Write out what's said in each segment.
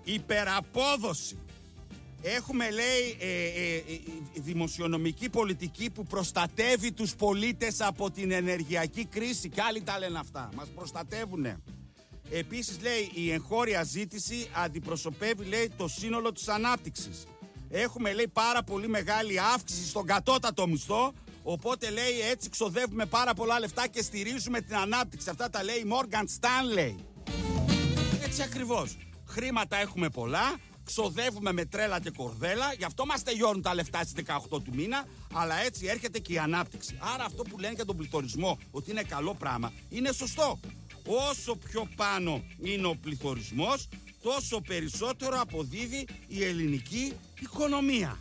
υπεραπόδοση. Έχουμε, λέει, δημοσιονομική πολιτική που προστατεύει τους πολίτες από την ενεργειακή κρίση. Και άλλοι τα λένε αυτά. Μας προστατεύουνε. Επίσης, λέει, η εγχώρια ζήτηση αντιπροσωπεύει, λέει, το σύνολο της ανάπτυξης. Έχουμε, λέει, πάρα πολύ μεγάλη αύξηση στον κατώτατο μισθό. Οπότε, λέει, έτσι ξοδεύουμε πάρα πολλά λεφτά και στηρίζουμε την ανάπτυξη. Αυτά τα λέει η Morgan Stanley. Έτσι ακριβώς. Χρήματα έχουμε πολλά. Ξοδεύουμε με τρέλα και κορδέλα, γι' αυτό μας τελειώνουν τα λεφτά στις 18 του μήνα, αλλά έτσι έρχεται και η ανάπτυξη. Άρα αυτό που λένε για τον πληθωρισμό, ότι είναι καλό πράγμα, είναι σωστό. Όσο πιο πάνω είναι ο πληθωρισμός, τόσο περισσότερο αποδίδει η ελληνική οικονομία.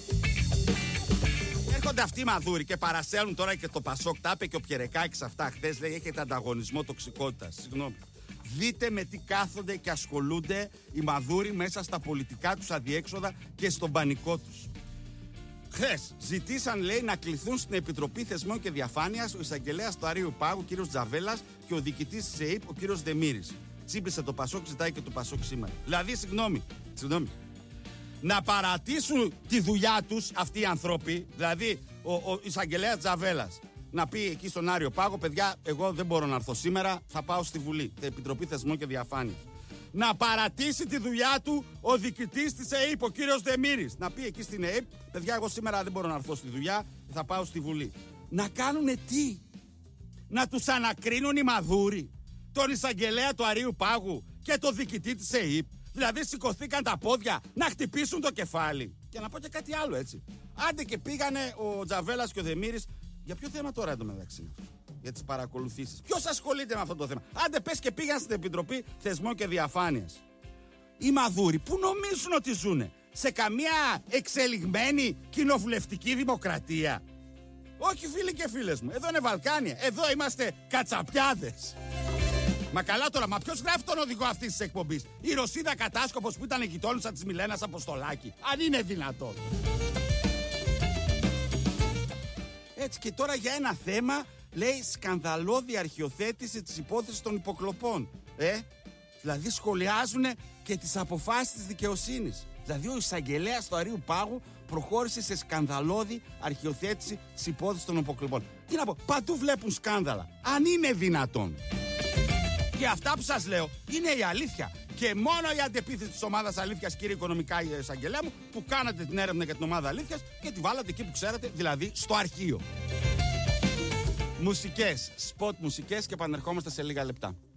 Έρχονται αυτοί οι μαδούροι και παρασέλνουν τώρα και το Πασόκ. Τα είπε και ο Πιερεκάκης αυτά χθες, λέει, έχετε ανταγωνισμό τοξικότητας. Συγγνώμη. Δείτε με τι κάθονται και ασχολούνται οι μαδούροι μέσα στα πολιτικά τους αδιέξοδα και στον πανικό τους. Χθες ζητήσαν, λέει, να κληθούν στην Επιτροπή Θεσμών και Διαφάνειας ο εισαγγελέας του Αρείου Πάγου, ο κ. Τζαβέλας, και ο διοικητής της ΕΕΠ, ο κ. Δεμήρης. Τσίπησε το Πασόκ, ζητάει και το Πασόκ σήμερα. Δηλαδή, συγγνώμη, να παρατήσουν τη δουλειά τους αυτοί οι άνθρωποι, δηλαδή ο εισαγγελέας Τζαβέλας, να πει εκεί στον Άριο Πάγο, παιδιά, εγώ δεν μπορώ να έρθω σήμερα, θα πάω στη Βουλή, την Επιτροπή Θεσμών και Διαφάνειας. Να παρατήσει τη δουλειά του ο διοικητής της ΕΕΠ, ο κύριος Δεμήρης. Να πει εκεί στην ΕΕΠ, παιδιά, εγώ σήμερα δεν μπορώ να έρθω στη δουλειά, θα πάω στη Βουλή. Να κάνουνε τι? Να τους ανακρίνουν οι μαδούροι, τον εισαγγελέα του Αρείου Πάγου και τον διοικητή της ΕΕΠ. Δηλαδή σηκωθήκαν τα πόδια να χτυπήσουν το κεφάλι. Και να πω και κάτι άλλο, έτσι. Άντε και πήγανε ο Τζαβέλας και ο Δεμήρης. Για ποιο θέμα τώρα εντωμεταξύ? Για τις παρακολουθήσεις. Ποιος ασχολείται με αυτό το θέμα? Άντε πες και πήγαν στην Επιτροπή Θεσμών και Διαφάνειας. Οι μαδούροι που νομίζουν ότι ζουνε σε καμία εξελιγμένη κοινοβουλευτική δημοκρατία? Όχι, φίλοι και φίλες μου, εδώ είναι Βαλκάνια, εδώ είμαστε κατσαπιάδες. Μα καλά τώρα, μα ποιος γράφει τον οδηγό αυτής της εκπομπής? Η Ρωσίδα Κατάσκοπος που ήταν γειτόνισσα της Μιλένας Αποστολάκη? Αν είναι δυνατόν. Έτσι, και τώρα για ένα θέμα, λέει, σκανδαλώδη αρχιοθέτηση της υπόθεσης των υποκλοπών. Δηλαδή σχολιάζουν και τις αποφάσεις της δικαιοσύνης. Δηλαδή ο εισαγγελέας του Αρείου Πάγου προχώρησε σε σκανδαλώδη αρχιοθέτηση της υπόθεσης των υποκλοπών. Τι να πω, παντού βλέπουν σκάνδαλα. Αν είναι δυνατόν. Και αυτά που σας λέω είναι η αλήθεια. Και μόνο η αντεπίθεση της ομάδας αλήθειας, κύριε οικονομικά εισαγγελέα μου, που κάνατε την έρευνα για την ομάδα αλήθειας και τη βάλατε εκεί που ξέρατε, δηλαδή στο αρχείο. Μουσικές, σποτ μουσικές, και επανερχόμαστε σε λίγα λεπτά.